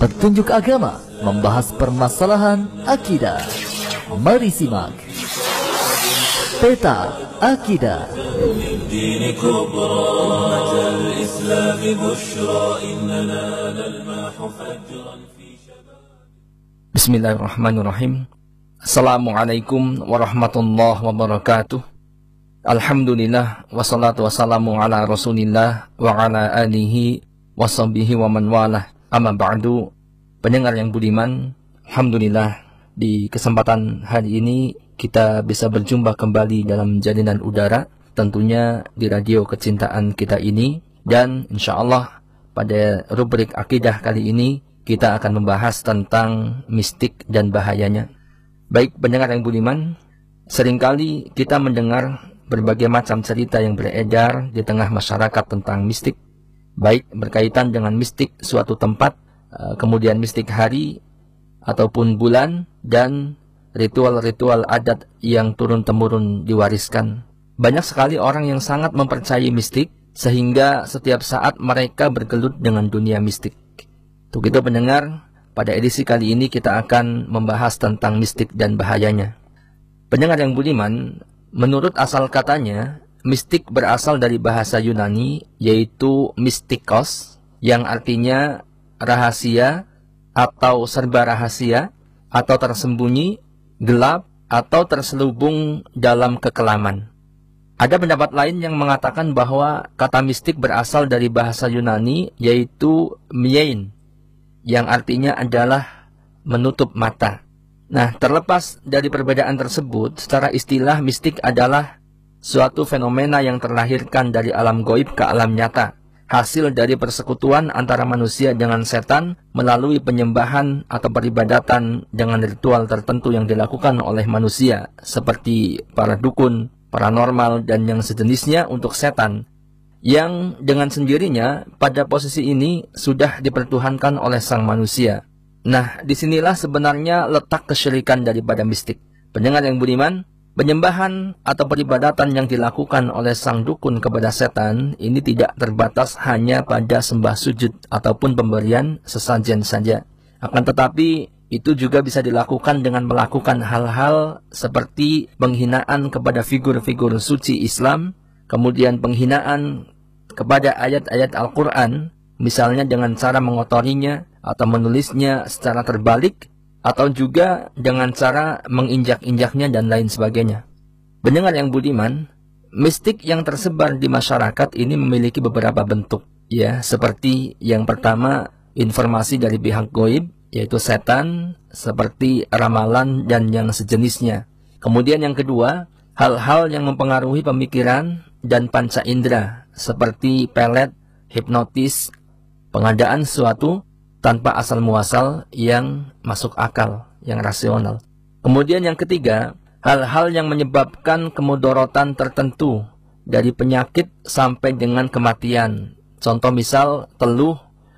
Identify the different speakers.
Speaker 1: petunjuk agama, membahas permasalahan akidah. Mari simak Peta Akidah.
Speaker 2: Bismillahirrahmanirrahim. Assalamualaikum warahmatullahi wabarakatuh. Alhamdulillah wassalatu wassalamu ala Rasulillah wa ala alihi washabihi wa man walah. Amma ba'du. Pendengar yang budiman, alhamdulillah di kesempatan hari ini kita bisa berjumpa kembali dalam jalinan udara, tentunya di radio kecintaan kita ini, dan insyaallah pada rubrik akidah kali ini kita akan membahas tentang mistik dan bahayanya. Baik pendengar yang budiman, seringkali kita mendengar berbagai macam cerita yang beredar di tengah masyarakat tentang mistik, baik berkaitan dengan mistik suatu tempat, kemudian mistik hari ataupun bulan, dan ritual-ritual adat yang turun-temurun diwariskan. Banyak sekali orang yang sangat mempercayai mistik sehingga setiap saat mereka bergelut dengan dunia mistik. Untuk itu pendengar, pada edisi kali ini kita akan membahas tentang mistik dan bahayanya. Pendengar yang budiman, menurut asal katanya, mistik berasal dari bahasa Yunani, yaitu mystikos, yang artinya rahasia atau serba rahasia, atau tersembunyi, gelap, atau terselubung dalam kekelaman. Ada pendapat lain yang mengatakan bahwa kata mistik berasal dari bahasa Yunani, yaitu myein, yang artinya adalah menutup mata. Nah, terlepas dari perbedaan tersebut, secara istilah mistik adalah suatu fenomena yang terlahirkan dari alam gaib ke alam nyata, hasil dari persekutuan antara manusia dengan setan melalui penyembahan atau peribadatan dengan ritual tertentu yang dilakukan oleh manusia, seperti para dukun, paranormal, dan yang sejenisnya untuk setan, yang dengan sendirinya pada posisi ini sudah dipertuhankan oleh sang manusia. Nah, disinilah sebenarnya letak kesyirikan daripada mistik. Pendengar yang budiman, penyembahan atau peribadatan yang dilakukan oleh sang dukun kepada setan ini tidak terbatas hanya pada sembah sujud ataupun pemberian sesajen saja. Akan tetapi itu juga bisa dilakukan dengan melakukan hal-hal seperti penghinaan kepada figur-figur suci Islam, kemudian penghinaan kepada ayat-ayat Al-Quran, misalnya dengan cara mengotorinya atau menulisnya secara terbalik, atau juga dengan cara menginjak-injaknya dan lain sebagainya. Pendengar yang budiman, mistik yang tersebar di masyarakat ini memiliki beberapa bentuk, ya, seperti yang pertama, informasi dari pihak gaib, yaitu setan, seperti ramalan dan yang sejenisnya. Kemudian yang kedua, hal-hal yang mempengaruhi pemikiran dan panca indera, seperti pelet, hipnotis, pengadaan sesuatu tanpa asal muasal yang masuk akal, yang rasional. Kemudian yang ketiga, hal-hal yang menyebabkan kemudorotan tertentu, dari penyakit sampai dengan kematian. Contoh misal teluh,